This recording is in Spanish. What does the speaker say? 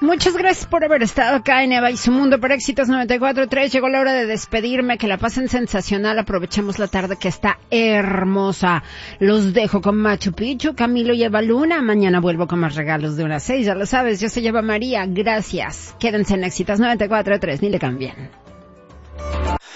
Muchas gracias por haber estado acá en Eva y su Mundo por Éxitos 94.3. Llegó la hora de despedirme. Que la pasen sensacional. Aprovechemos la tarde que está hermosa. Los dejo con Machu Picchu, Camilo y Eva Luna. Mañana vuelvo con más regalos de 1 a 6. Ya lo sabes, yo soy Eva María. Gracias. Quédense en Éxitos 94.3. Ni le cambien.